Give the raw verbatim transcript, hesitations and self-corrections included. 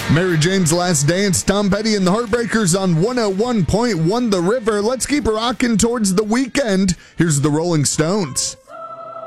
Mary Jane's Last Dance, Tom Petty and the Heartbreakers on one oh one point one The River. Let's keep rocking towards the weekend. Here's the Rolling Stones.